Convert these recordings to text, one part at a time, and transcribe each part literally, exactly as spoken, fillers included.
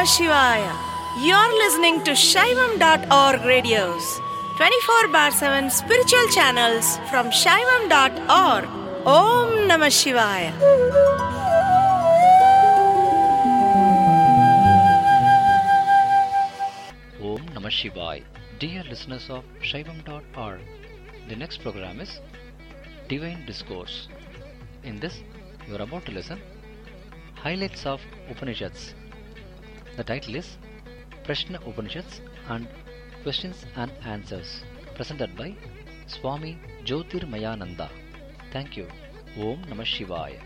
Namah Shivaya. You're listening to Shaivam dot org radios, twenty-four bar seven spiritual channels from Shaivam dot org. Om Namah Shivaya. Om Namah Shivaya. Dear listeners of Shaivam dot org, the next program is Divine Discourse. In this, you are about to listen Highlights of Upanishads. The title is Prashna Upanishads and Questions and Answers, presented by Swami Jyotirmayananda. Thank you. Om Namah Shivaya.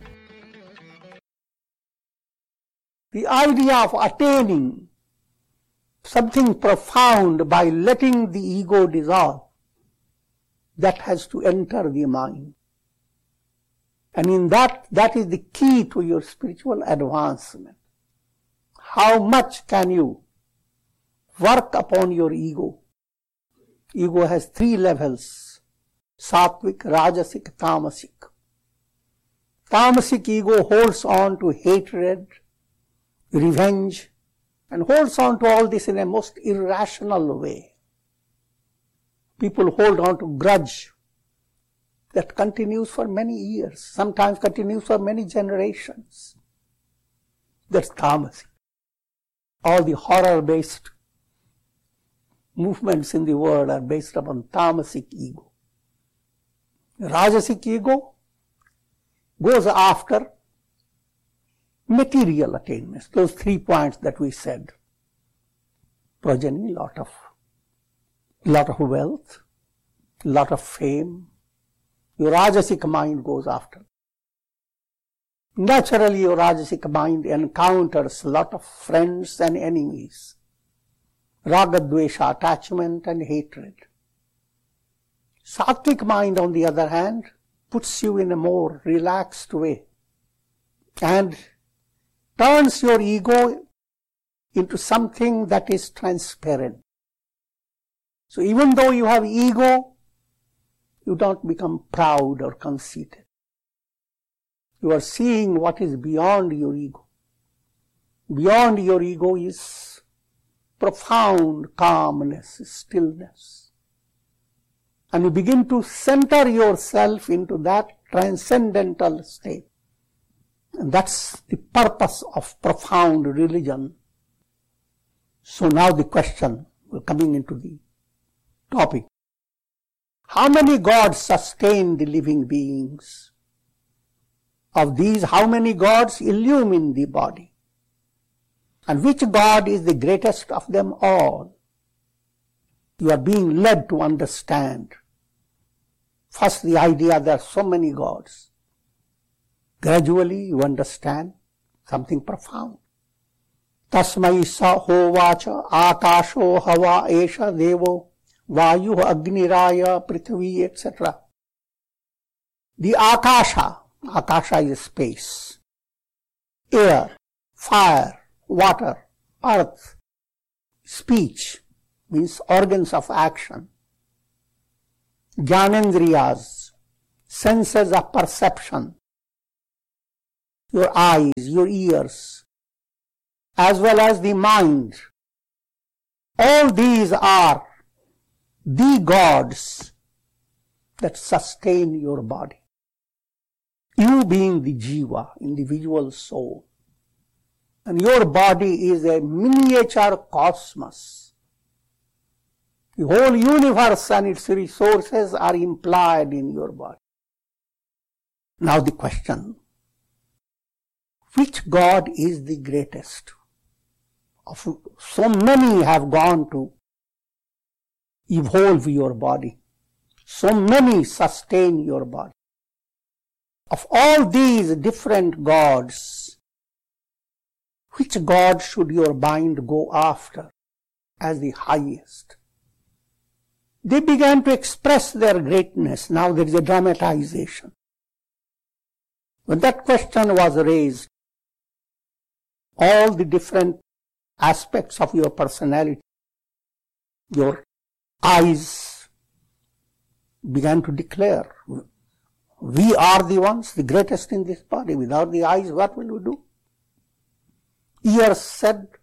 The idea of attaining something profound by letting the ego dissolve, that has to enter the mind. And in that, that is the key to your spiritual advancement. How much can you work upon your ego? Ego has three levels: Sattvic, Rajasic, Tamasic. Tamasic ego holds on to hatred, revenge, and holds on to all this in a most irrational way. People hold on to grudge that continues for many years, sometimes continues for many generations. That's tamasic. All the horror-based movements in the world are based upon tamasic ego. Rajasic ego goes after material attainments, those three points that we said. Progeny, lot of, lot of wealth, lot of fame. Your Rajasic mind goes after. Naturally, your Rajasic mind encounters a lot of friends and enemies. Raga, Dvesha, attachment and hatred. Sattvic mind, on the other hand, puts you in a more relaxed way and turns your ego into something that is transparent. So even though you have ego, you don't become proud or conceited. You are seeing what is beyond your ego. Beyond your ego is profound calmness, stillness. And you begin to center yourself into that transcendental state. And that's the purpose of profound religion. So now the question, we're coming into the topic. How many gods sustain the living beings? Of these, how many gods illumine the body? And which god is the greatest of them all? You are being led to understand. First, the idea there are so many gods. Gradually, you understand something profound. Tasmai sa hovacha akasho hava esha devo Vayu, Agniraya, Prithvi, et cetera. The Akasha, Akasha is space, air, fire, water, earth, speech, means organs of action, Jnanendriyas, senses of perception, your eyes, your ears, as well as the mind. All these are the gods that sustain your body. You being the jiva, individual soul. And your body is a miniature cosmos. The whole universe and its resources are implied in your body. Now the question, which god is the greatest? Of so many have gone to evolve your body. So many sustain your body. Of all these different gods, which god should your mind go after as the highest? They began to express their greatness. Now there is a dramatization. When that question was raised, all the different aspects of your personality, your eyes began to declare, we are the ones, the greatest in this body. Without the eyes, what will we do? Ears said,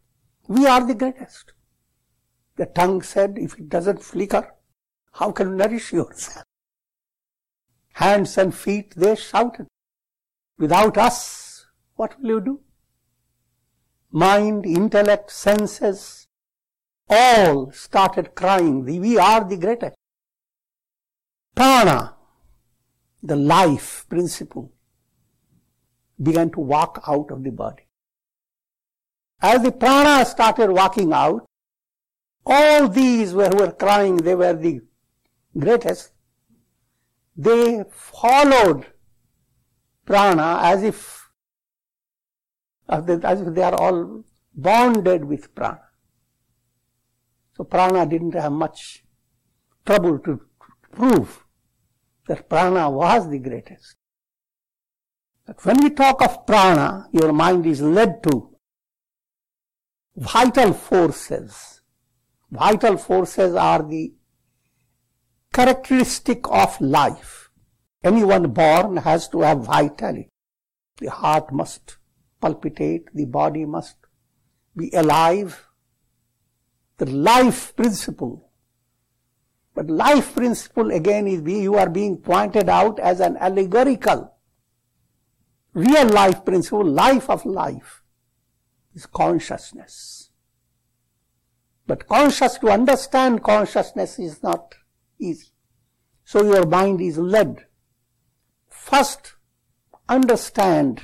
We are the greatest. The tongue said, if it doesn't flicker, how can you nourish yourself? Hands and feet, they shouted, without us, what will you do? Mind, intellect, senses, all started crying, we are the greatest. Prana, the life principle, began to walk out of the body. As the prana started walking out, all these who were crying, they were the greatest, they followed prana as if, as if they are all bonded with prana. So prana didn't have much trouble to prove that prana was the greatest. But when we talk of prana, your mind is led to vital forces. Vital forces are the characteristic of life. Anyone born has to have vitality. The heart must palpitate, the body must be alive. The life principle. But life principle again is you are being pointed out as an allegorical. Real life principle, life of life, is consciousness. But conscious, to understand consciousness is not easy. So your mind is led. First, understand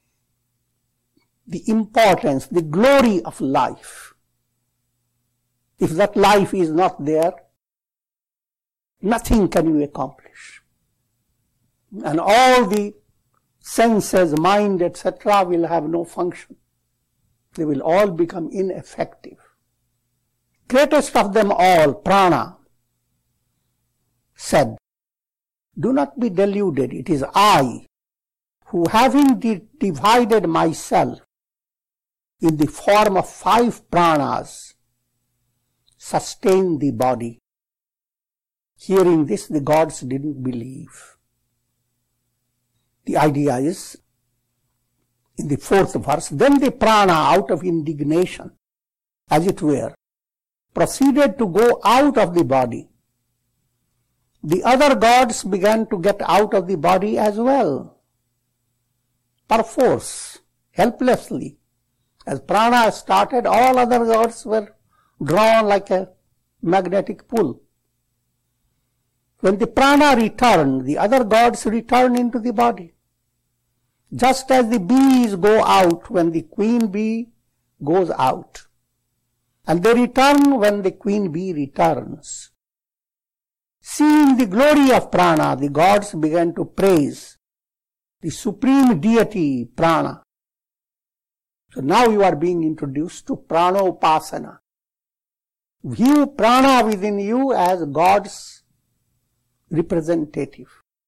the importance, the glory of life. If that life is not there, nothing can you accomplish. And all the senses, mind, et cetera will have no function. They will all become ineffective. Greatest of them all, prana, said, do not be deluded. It is I who, having de- divided myself in the form of five pranas, sustain the body. Hearing this, the gods didn't believe. The idea is, in the fourth verse, then the prana, out of indignation, as it were, proceeded to go out of the body. The other gods began to get out of the body as well, perforce, helplessly. As prana started, all other gods were drawn like a magnetic pull. When the prana returned, the other gods returned into the body. Just as the bees go out when the queen bee goes out. And they return when the queen bee returns. Seeing the glory of prana, the gods began to praise the supreme deity prana. So now you are being introduced to pranopasana. View prana within you as God's representative.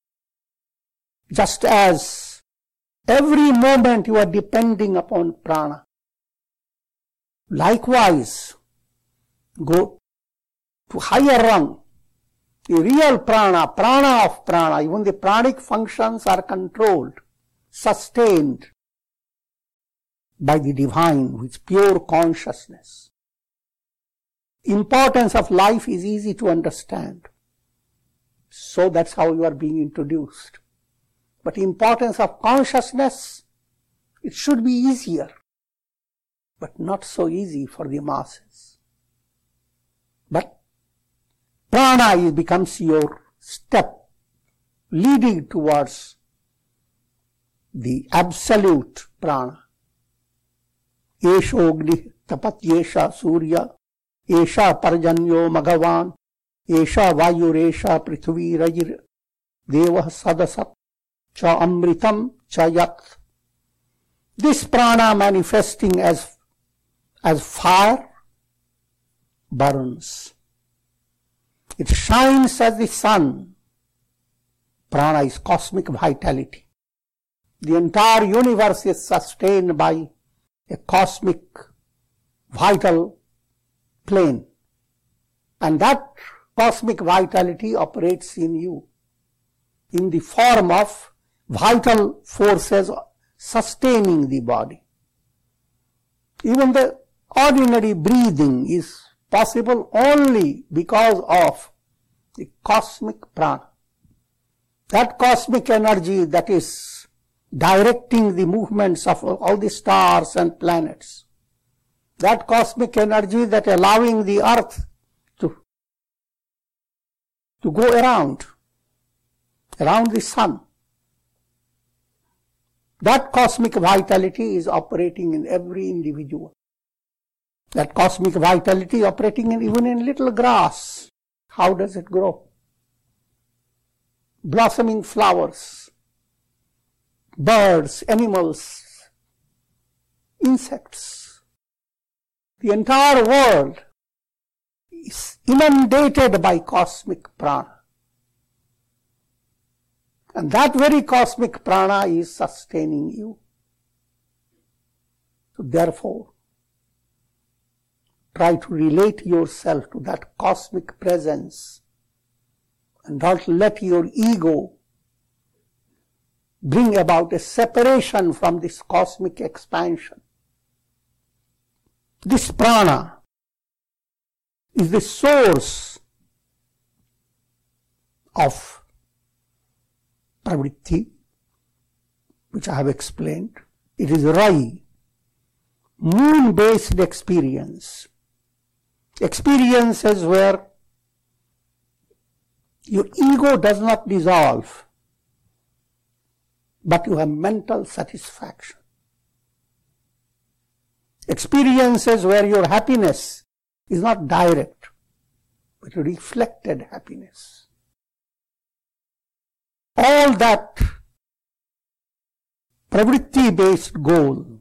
Just as every moment you are depending upon prana. Likewise, go to higher rung. The real prana, prana of prana, even the pranic functions are controlled, sustained by the divine, with pure consciousness. Importance of life is easy to understand. So that's how you are being introduced. But importance of consciousness, it should be easier, but not so easy for the masses. But prana becomes your step leading towards the absolute prana. Esho Agni Tapatyesha Surya, Esha Parjanyo Magavan, Esha Vayuresha Prithvi Rajir, Devah Sadasat, Cha Amritam Cha Yat. This prana manifesting as, as fire burns. It shines as the sun. Prana is cosmic vitality. The entire universe is sustained by a cosmic vital plane. And that cosmic vitality operates in you in the form of vital forces sustaining the body. Even the ordinary breathing is possible only because of the cosmic prana. That cosmic energy that is directing the movements of all the stars and planets. That cosmic energy that allowing the earth to, to go around, around the sun. That cosmic vitality is operating in every individual. That cosmic vitality operating in, even in little grass. How does it grow? Blossoming flowers, birds, animals, insects. The entire world is inundated by cosmic prana. And that very cosmic prana is sustaining you. So therefore, try to relate yourself to that cosmic presence and don't let your ego bring about a separation from this cosmic expansion. This prana is the source of pravritti, which I have explained. It is Rai, moon-based experience. Experiences where your ego does not dissolve, but you have mental satisfaction. Experiences where your happiness is not direct, but reflected happiness. All that pravritti-based goal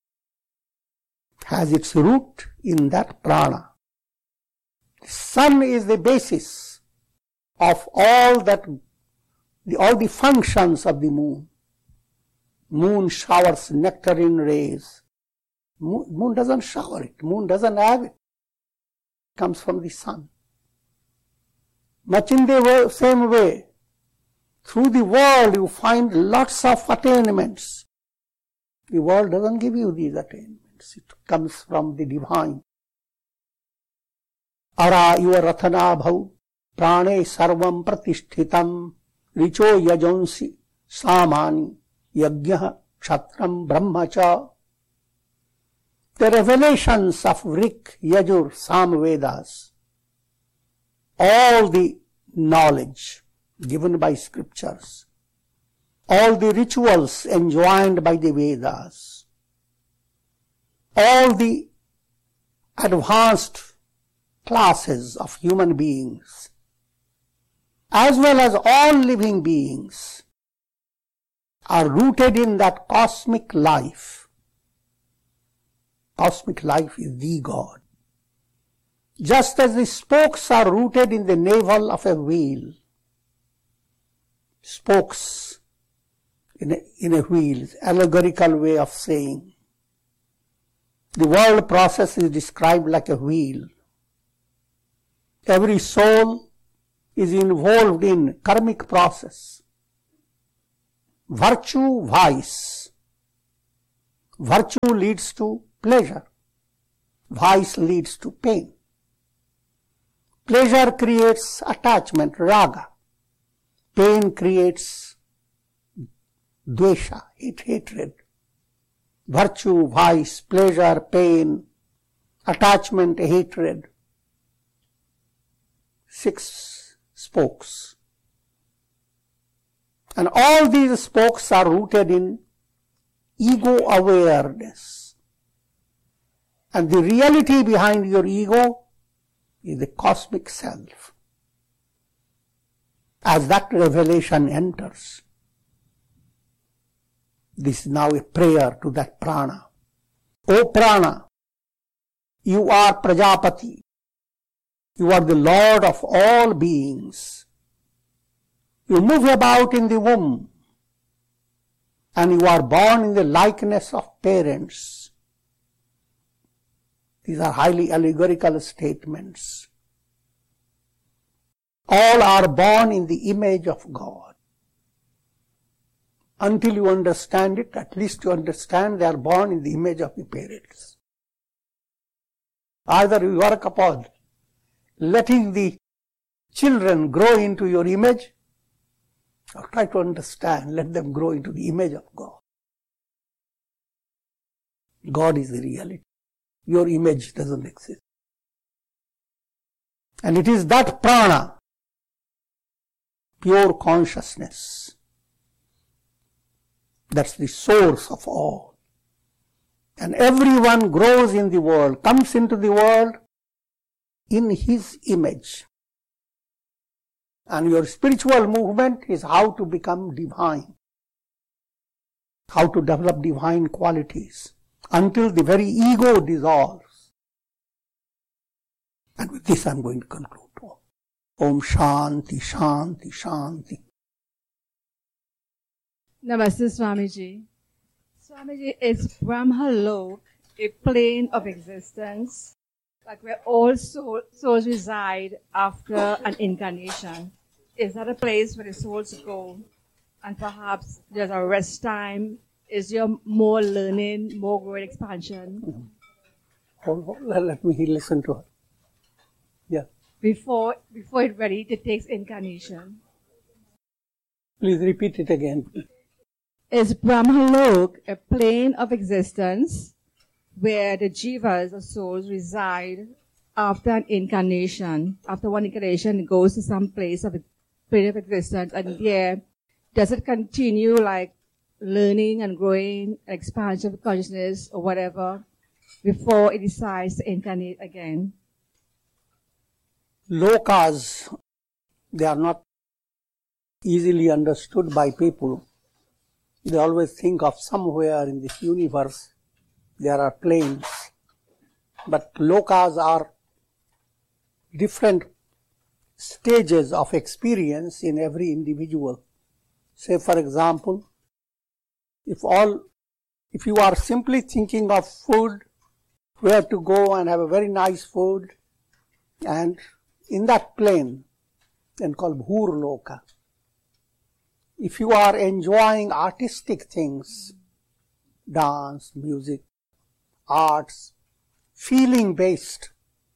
has its root in that prana. The sun is the basis of all that, the, all the functions of the moon. Moon showers nectarine rays. Moon, moon doesn't shower it. Moon doesn't have it. It comes from the sun. Much in the way, same way, through the world you find lots of attainments. The world doesn't give you these attainments. It comes from the divine. Ara yuva rathana bhav prane sarvam pratishthitam richo yajonsi samani yajna kshatram brahmacha. The revelations of Rik, Yajur, Samvedas, all the knowledge given by scriptures, all the rituals enjoined by the Vedas, all the advanced classes of human beings, as well as all living beings, are rooted in that cosmic life. Cosmic life is the God. Just as the spokes are rooted in the navel of a wheel, spokes in a, in a wheel is an allegorical way of saying. The world process is described like a wheel. Every soul is involved in karmic process. Virtue, vice. Virtue leads to pleasure. Vice leads to pain. Pleasure creates attachment, raga. Pain creates dvesha, hatred. Virtue, vice, pleasure, pain, attachment, hatred. Six spokes. And all these spokes are rooted in ego awareness. And the reality behind your ego is the cosmic self. As that revelation enters, this is now a prayer to that prana. O prana, you are Prajapati. You are the Lord of all beings. You move about in the womb, and you are born in the likeness of parents. These are highly allegorical statements. All are born in the image of God. Until you understand it, at least you understand they are born in the image of the parents. Either you work upon letting the children grow into your image, or try to understand, let them grow into the image of God. God is the reality. Your image doesn't exist. And it is that prana, pure consciousness, that's the source of all. And everyone grows in the world, comes into the world in his image. And your spiritual movement is how to become divine, how to develop divine qualities until the very ego dissolves. And with this I'm going to conclude. Om Shanti, Shanti, Shanti. Namaste, Swamiji. Swamiji, is Brahmalok a plane of existence, like where all soul, souls reside after an incarnation? Is that a place where the souls go, and perhaps there's a rest time? Is there more learning, more growth, expansion? Hold on, let me listen to her. Yeah. Before, before it's ready to take incarnation. Please repeat it again. Is Brahmalok a plane of existence where the jivas or souls reside after an incarnation? After one incarnation, it goes to some place of plane of existence, and there, does it continue like learning and growing, expansion of consciousness or whatever, before it decides to incarnate again? Lokas, they are not easily understood by people. They always think of somewhere in this universe there are planes. But lokas are different stages of experience in every individual. Say for example, if all, if you are simply thinking of food, where to go and have a very nice food, and in that plane, then called Bhur Loka. If you are enjoying artistic things, dance, music, arts, feeling-based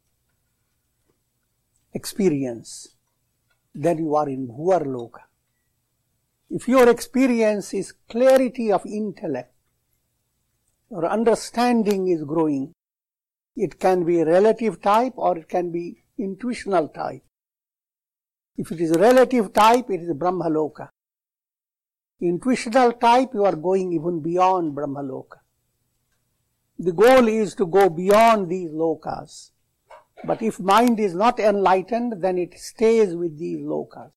experience, then you are in Bhuvar Loka. If your experience is clarity of intellect, your understanding is growing, it can be relative type or it can be intuitional type. If it is relative type, it is Brahmaloka. Intuitional type, you are going even beyond Brahmaloka. The goal is to go beyond these lokas. But if mind is not enlightened, then it stays with these lokas.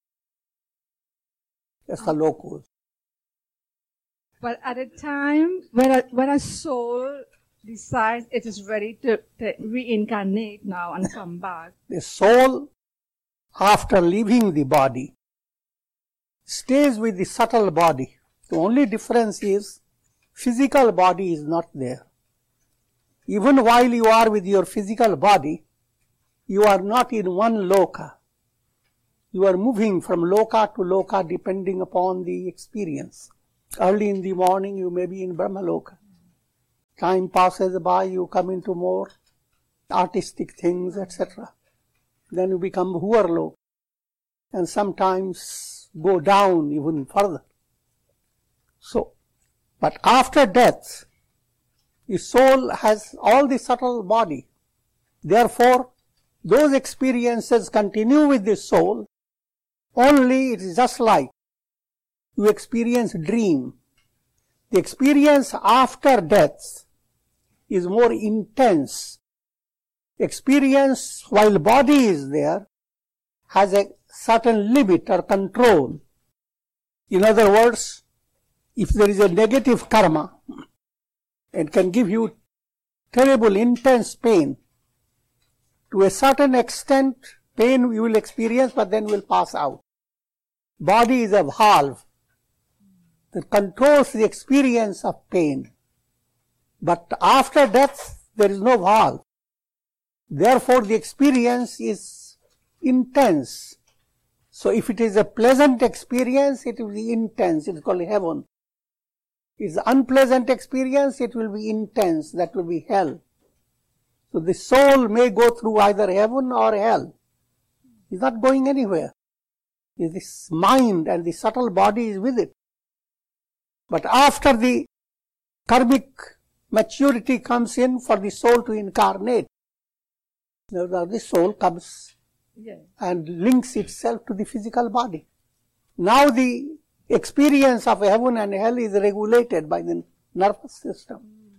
That's the locals. But at a time when a, when a soul decides it is ready to, to reincarnate now and come back. The soul, after leaving the body, stays with the subtle body. The only difference is physical body is not there. Even while you are with your physical body, you are not in one loka. You are moving from loka to loka depending upon the experience. Early in the morning you may be in Brahmaloka. Time passes by, you come into more artistic things, et cetera. Then you become Bhuvar Loka. And sometimes go down even further. So, but after death, the soul has all the subtle body. Therefore, those experiences continue with the soul, only it is just like you experience dream. The experience after death is more intense. Experience while body is there has a certain limit or control. In other words, if there is a negative karma, it can give you terrible intense pain. To a certain extent, pain you will experience, but then will pass out. Body is a valve that controls the experience of pain. But after death, there is no valve. Therefore, the experience is intense. So if it is a pleasant experience, it will be intense. It is called heaven. If it is an unpleasant experience, it will be intense. That will be hell. So the soul may go through either heaven or hell. It's not going anywhere. This mind and the subtle body is with it. But after the karmic maturity comes in for the soul to incarnate, the soul comes yeah. and links itself to the physical body. Now the experience of heaven and hell is regulated by the nervous system.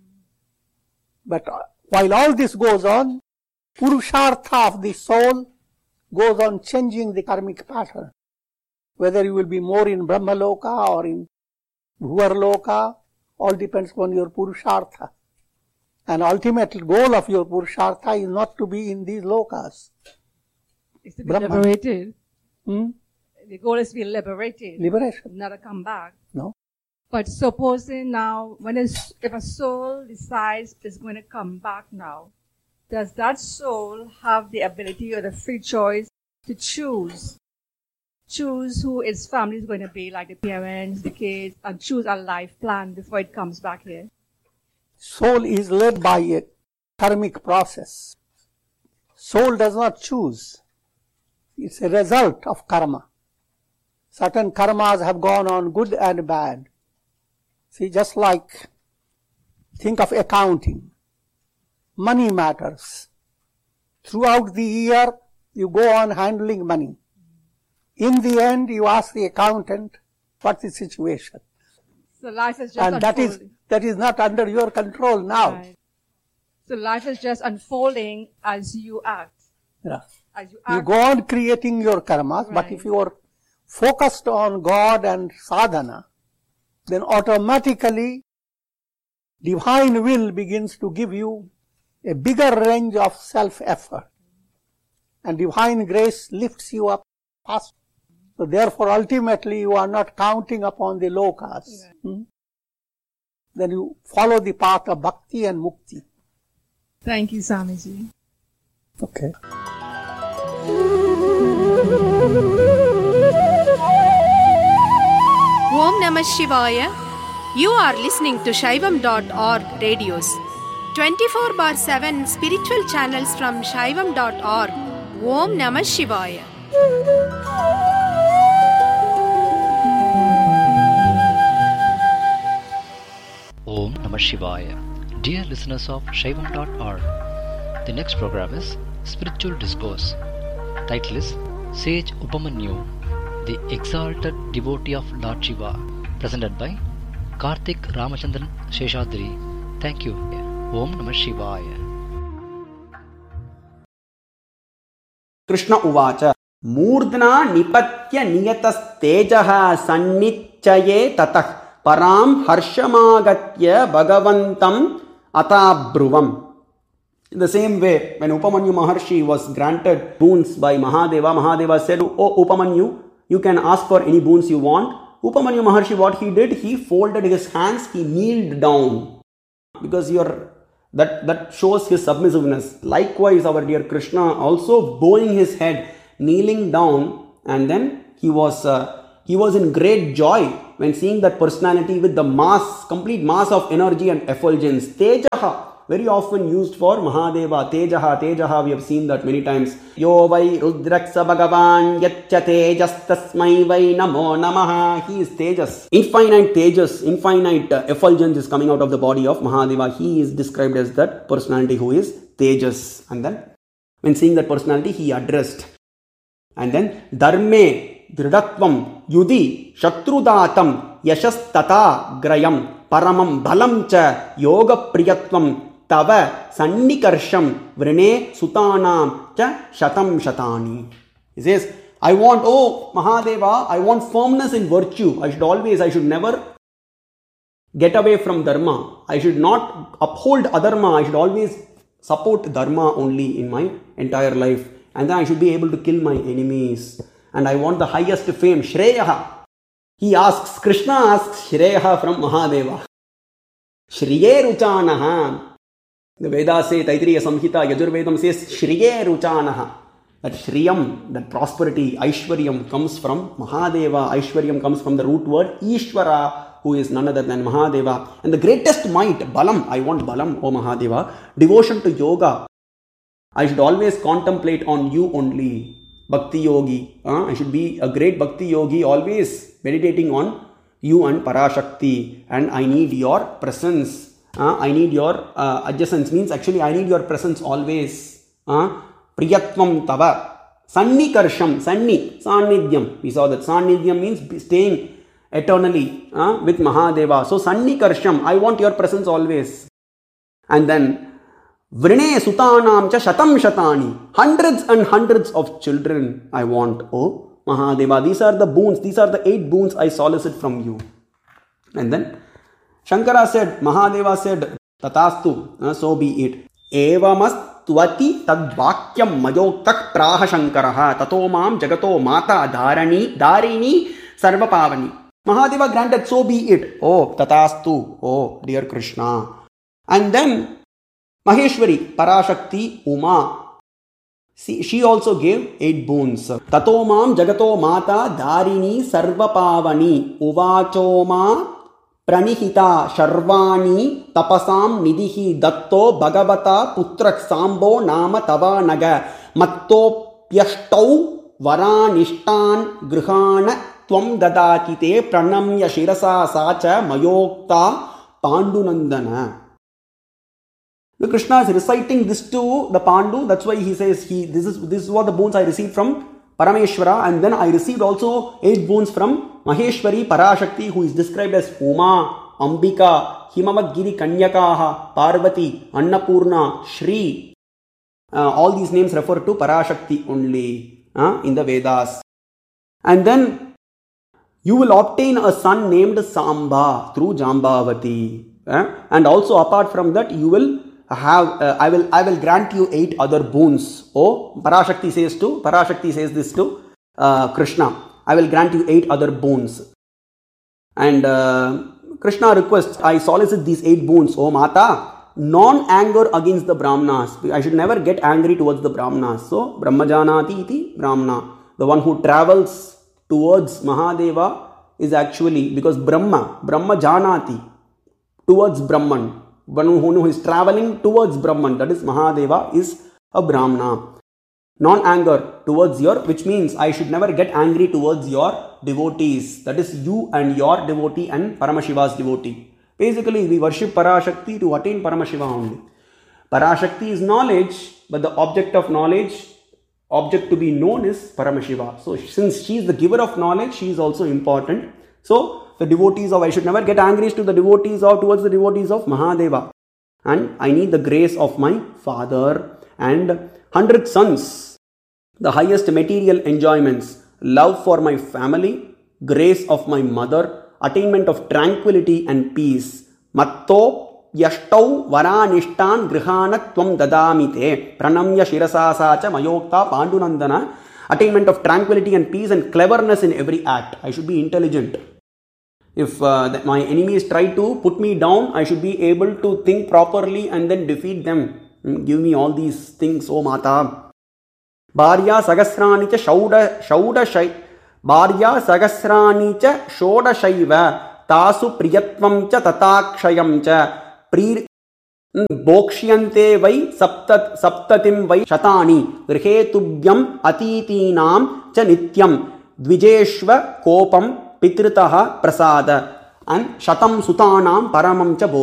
But while all this goes on, Purushartha of the soul goes on changing the karmic pattern. Whether you will be more in Brahmaloka or in Bhuvarloka, all depends upon your Purushartha. And ultimate goal of your Purushartha is not to be in these lokas. It's to be Brahma. liberated. Hmm? The goal is to be liberated. Liberation. Not to come back. No. But supposing now, when it's, if a soul decides it's going to come back now, does that soul have the ability or the free choice to choose? Choose who its family is going to be, like the parents, the kids, and choose a life plan before it comes back here? Soul is led by a karmic process. Soul does not choose. It's a result of karma. Certain karmas have gone on good and bad. See, just like, think of accounting. Money matters. Throughout the year, you go on handling money. In the end, you ask the accountant, what's the situation? So life is just and that is, that is not under your control now. Right. So life is just unfolding as you act. Yeah. As you act. You go on creating your karmas, right. But if you are focused on God and sadhana, then automatically divine will begins to give you a bigger range of self-effort. And divine grace lifts you up faster. So therefore, ultimately, you are not counting upon the lokas. Yeah. Hmm? Then you follow the path of bhakti and mukti. Thank you, Swamiji. Okay. Om Namah Shivaya. You are listening to Shaivam dot org radios. twenty-four bar seven spiritual channels from Shaivam dot org. Om Namah Shivaya. Om Namah Shivaya. Dear listeners of Shaivam dot org, the next program is Spiritual Discourse. Title is Sage Upamanyu, the Exalted Devotee of Lord Shiva, presented by Karthik Ramachandran Sheshadri. Thank you. Om Namah Shivaya. Krishna Uvacha Murdna Nipatya Niyatastejaha Sannichaye Tatah Param Harshamāgatya Bhagavantam Atabhruvam. In the same way, when Upamanyu Maharshi was granted boons by Mahadeva, Mahadeva said, "Oh Upamanyu, you can ask for any boons you want." Upamanyu Maharshi, what he did, he folded his hands, he kneeled down. Because you're, that, that shows his submissiveness. Likewise, our dear Krishna also bowing his head, kneeling down, and then he was, uh, he was in great joy when seeing that personality with the mass, complete mass of energy and effulgence. Tejaha, very often used for Mahadeva. Tejaha, Tejaha, we have seen that many times. Yo vai Rudraksa Bhagavan Yatcha Tejas Tasmai vai Namo Namaha. He is Tejas. Infinite Tejas, infinite uh, effulgence is coming out of the body of Mahadeva. He is described as that personality who is Tejas. And then, when seeing that personality, he addressed. And then, Dharme Dridatvam Yudhi Shatrudatam Yashas Tata Grayam Paramam Balam Cha Yoga Priyatvam Tava Sannikarsham Vrene Sutanam Cha Shatam Shatani. He says, I want, oh Mahadeva, I want firmness in virtue. I should always, I should never get away from Dharma. I should not uphold adharma. I should always support Dharma only in my entire life. And then I should be able to kill my enemies. And I want the highest fame, Shreyaha. He asks, Krishna asks Shreyaha from Mahadeva. Shriye Ruchanaha. The Vedas say, Taittiriya Samhita, Yajurvedam says, Shriye Ruchanaha. That Shriyam, that prosperity, Aishwaryam comes from Mahadeva. Aishwaryam comes from the root word Ishvara, who is none other than Mahadeva. And the greatest might, Balam, I want Balam, O Mahadeva. Devotion to yoga. I should always contemplate on you only. Bhakti yogi. Uh, I should be a great bhakti yogi, always meditating on you and Parashakti. And I need your presence. Uh, I need your uh, adjacence. Means actually I need your presence always. Uh, Priyatvam tava. Sannikarsham. Sanni. Sannidhyam. We saw that Sannidhyam means staying eternally uh, with Mahadeva. So Sannikarsham. I want your presence always. And then Vrine sutanam cha shatam shatani. Hundreds and hundreds of children I want. Oh Mahadeva, these are the boons. These are the eight boons I solicit from you. And then Shankara said, Mahadeva said, Tatastu, uh, so be it. Evamas tvati tadvakyam mayoktak praha Shankaraha tatomam jagato mata dharani dharini sarvapavani. Mahadeva granted, so be it. Oh Tatastu, oh dear Krishna. And then Maheshwari, Parashakti, Uma. See, she also gave eight boons. Tatomam jagato mata dharini sarvapavani uvachoma pranihita sharvani tapasam nidhi datto bhagavata putrak sambo nama tava naga matto pyashtau varanishtan grihana tvam dadakite pranamya shirasa sacha mayokta pandunandana. Krishna is reciting this to the Pandu. That's why he says, he, this is this is what the boons I received from Parameshwara. And then I received also eight boons from Maheshwari, Parashakti, who is described as Uma, Ambika, Himavat Giri Kanyakaha, Parvati, Annapurna, Shri. Uh, all these names refer to Parashakti only uh, in the Vedas. And then you will obtain a son named Samba through Jambavati. Uh, and also apart from that, you will have uh, I will I will grant you eight other boons. Oh, Parashakti says to Parashakti says this to uh, Krishna. I will grant you eight other boons. And uh, Krishna requests, I solicit these eight boons. Oh Mata, non-anger against the Brahmanas. I should never get angry towards the Brahmanas. So Brahmajanati iti Brahmana. The one who travels towards Mahadeva is actually, because Brahma, Brahma Janati, towards Brahman. One who is traveling towards Brahman, that is Mahadeva, is a Brahmana. Non-anger towards your, which means I should never get angry towards your devotees. That is you and your devotee and Paramashiva's devotee. Basically, we worship Parashakti to attain Paramashiva only. Parashakti is knowledge, but the object of knowledge, object to be known is Paramashiva. So, since she is the giver of knowledge, she is also important. So, the devotees of, I should never get angry to the devotees or towards the devotees of Mahadeva. And I need the grace of my father and hundred sons. The highest material enjoyments, love for my family, grace of my mother, attainment of tranquility and peace. Matto yashtau varanishtan grihana tvam dadamite pranamya shirasasacha mayokta pandunandana. Attainment of tranquility and peace and cleverness in every act. I should be intelligent. If uh, my enemies try to put me down, I should be able to think properly and then defeat them. Give me all these things, O Mata. Bharya sagasrani cha shauda shauda shay. Bharya sagasrani cha shoda shaiva. Tasu priyatvam cha tatakshayam cha. Pri bokshiyante vai saptat saptatim vai shatani. Grihetubhyam atitinam cha nityam. Dvijeshva kopam Pitritaha prasada and shatam sutanam paramam cha bo.